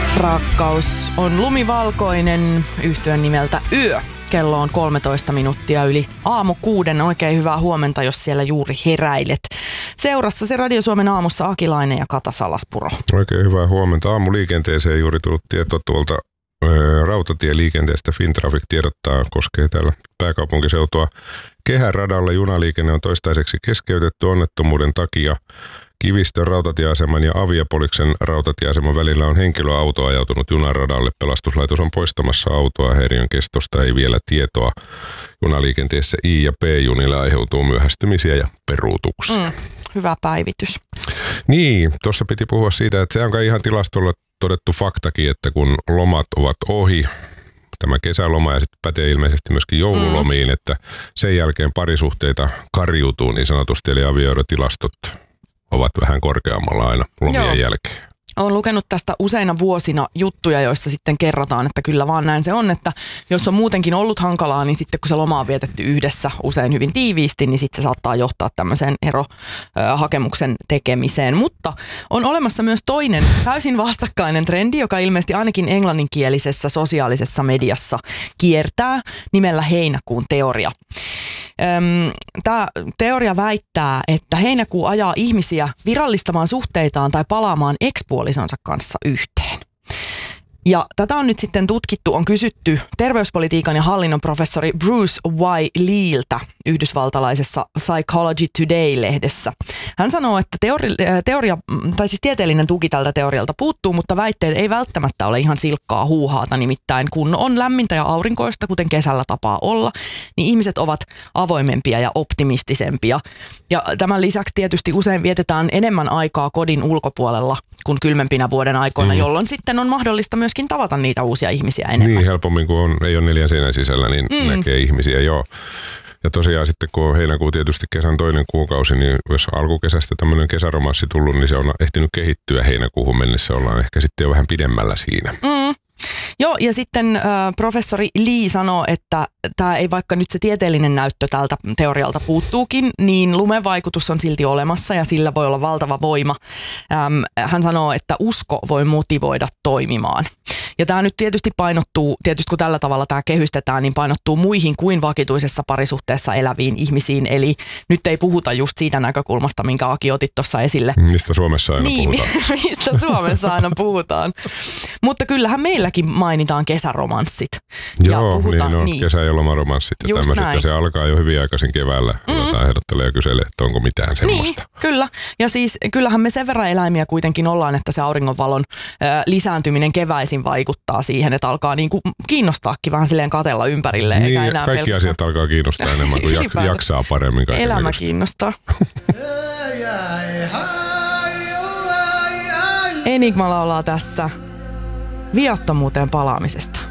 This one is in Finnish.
Rakkaus on lumivalkoinen, yhtyön nimeltä Yö. Kello on 13 minuuttia yli aamu 6. Oikein hyvää huomenta, jos siellä juuri heräilet. Seurassa se Radio Suomen aamussa Akilainen ja Kata Salaspuro. Oikein hyvää huomenta. Aamuliikenteeseen juuri tullut tieto tuolta rautatieliikenteestä. Fintraffic tiedottaa, koskee täällä pääkaupunkiseutua. Kehäradalla junaliikenne on toistaiseksi keskeytetty onnettomuuden takia. Kivistön rautatieaseman ja Aviapoliksen rautatieaseman välillä on henkilöauto ajautunut junaradalle. Pelastuslaitos on poistamassa autoa. Häiriön kestosta ei vielä tietoa. Junaliikenteessä I- ja P-junille aiheutuu myöhästymisiä ja peruutuksia. Hyvä päivitys. Niin, tuossa piti puhua siitä, että se on kai ihan tilastolla todettu faktakin, että kun lomat ovat ohi, tämä kesäloma ja sitten pätee ilmeisesti myöskin joululomiin, että sen jälkeen parisuhteita karjuutuu niin sanotusti, eli avioerotilastot ovat vähän korkeammalla aina lomien jälkeen. Olen lukenut tästä useina vuosina juttuja, joissa sitten kerrotaan, että kyllä vaan näin se on, että jos on muutenkin ollut hankalaa, niin sitten kun se loma on vietetty yhdessä usein hyvin tiiviisti, niin sitten se saattaa johtaa tämmöiseen erohakemuksen tekemiseen. Mutta on olemassa myös toinen täysin vastakkainen trendi, joka ilmeisesti ainakin englanninkielisessä sosiaalisessa mediassa kiertää nimellä heinäkuun teoria. Tämä teoria väittää, että heinäkuu ajaa ihmisiä virallistamaan suhteitaan tai palaamaan ekspuolisonsa kanssa yhteen. Ja tätä on nyt sitten tutkittu, on kysytty terveyspolitiikan ja hallinnon professori Bruce Y. Leeltä yhdysvaltalaisessa Psychology Today-lehdessä. Hän sanoo, että tieteellinen tuki tältä teorialta puuttuu, mutta väitteet ei välttämättä ole ihan silkkaa huuhaata. Nimittäin kun on lämmintä ja aurinkoista, kuten kesällä tapaa olla, niin ihmiset ovat avoimempia ja optimistisempia. Ja tämän lisäksi tietysti usein vietetään enemmän aikaa kodin ulkopuolella kuin kylmempinä vuoden aikoina, jolloin sitten on mahdollista myöskin tavata niitä uusia ihmisiä enemmän. Niin, helpommin kun ei ole 4 seinän sisällä, niin näkee ihmisiä, joo. Ja tosiaan sitten kun on heinäkuu tietysti kesän toinen kuukausi, niin jos alkukesästä tämmöinen kesäromanssi tullut, niin se on ehtinyt kehittyä heinäkuuhun mennessä. Ollaan ehkä sitten jo vähän pidemmällä siinä. Joo, ja sitten professori Lee sanoo, että tämä ei, vaikka nyt se tieteellinen näyttö tältä teorialta puuttuukin, niin lumen vaikutus on silti olemassa ja sillä voi olla valtava voima. Hän sanoo, että usko voi motivoida toimimaan. Ja tämä nyt tietysti painottuu, kun tällä tavalla tämä kehystetään, niin painottuu muihin kuin vakituisessa parisuhteessa eläviin ihmisiin. Eli nyt ei puhuta just siitä näkökulmasta, minkä Aki otit tuossa esille. Mistä Suomessa aina puhutaan. Mistä Suomessa aina puhutaan. Mutta kyllähän meilläkin mainitaan kesäromanssit. Joo, niin kesä- ja lomaromanssit ja just tämmöiset. Näin. Ja se alkaa jo hyvin aikaisin keväällä. Aletaan ehdottelemaan ja kyselee, että onko mitään semmoista. Niin, kyllä. Ja siis kyllähän me sen verran eläimiä kuitenkin ollaan, että se auringonvalon lisääntyminen keväisin vaikuttaa siihen, että alkaa niinku kiinnostaakin vähän silleen katella ympärille. Niin, eikä enää kaikki asiat alkaa kiinnostaa enemmän kuin jaksaa paremmin. Elämä kiinnostaa. Enigma laulaa tässä viattomuuteen palaamisesta.